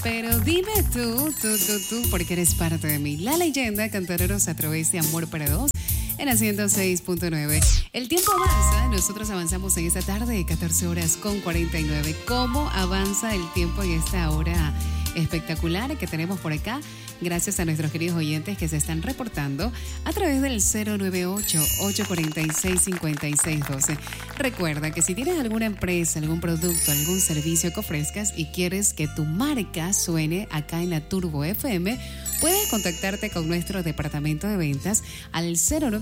Pero dime tú, porque eres parte de mí. La leyenda Cantareros a través de Amor para Dos en la 106.9. El tiempo avanza, nosotros avanzamos en esta tarde, 14 horas con 49. ¿Cómo avanza el tiempo en esta hora espectacular que tenemos por acá? Gracias a nuestros queridos oyentes que se están reportando a través del 098-846-5612. Recuerda que si tienes alguna empresa, algún producto, algún servicio que ofrezcas y quieres que tu marca suene acá en la Turbo FM, puedes contactarte con nuestro departamento de ventas al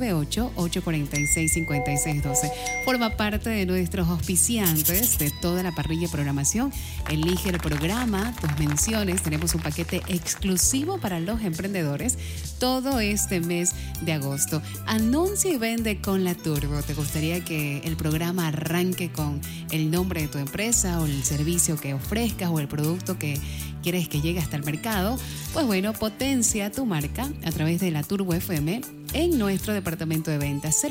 098-846-5612. Forma parte de nuestros auspiciantes de toda la parrilla de programación. Elige el programa, tus menciones. Tenemos un paquete exclusivo para los emprendedores todo este mes de agosto. Anuncia y vende con la Turbo. ¿Te gustaría que el programa arranque con el nombre de tu empresa o el servicio que ofrezcas o el producto que quieres que llegue hasta el mercado? Pues bueno, potencia tu marca a través de la Turbo FM en nuestro departamento de ventas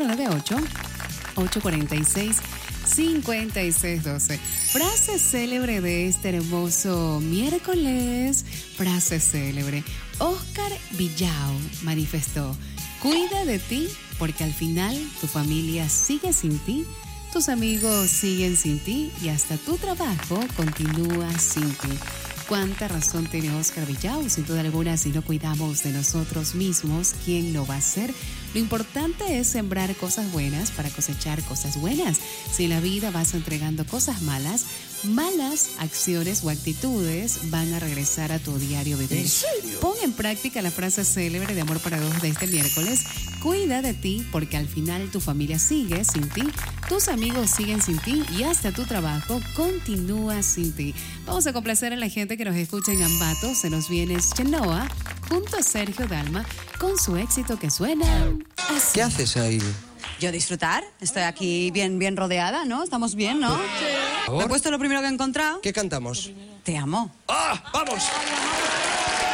098-846-5612. Frase célebre de este hermoso miércoles. Frase célebre. Oscar Villao manifestó: cuida de ti porque al final tu familia sigue sin ti, tus amigos siguen sin ti y hasta tu trabajo continúa sin ti. ¿Cuánta razón tiene Oscar Villao? Sin duda alguna, si no cuidamos de nosotros mismos, ¿quién lo va a hacer? Lo importante es sembrar cosas buenas para cosechar cosas buenas. Si en la vida vas entregando cosas malas, malas acciones o actitudes van a regresar a tu diario vivir. ¿En serio? Pon en práctica la frase célebre de Amor para Dos de este miércoles. Cuida de ti porque al final tu familia sigue sin ti, tus amigos siguen sin ti y hasta tu trabajo continúa sin ti. Vamos a complacer a la gente que nos escucha en Ambato. Se nos viene Chenoa junto a Sergio Dalma con su éxito que suena así. ¿Qué haces ahí? Yo disfrutar, estoy aquí bien rodeada, ¿no? Estamos bien, ¿no? Sí. Me he puesto lo primero que he encontrado. ¿Qué cantamos? Te amo. ¡Ah! ¡Vamos!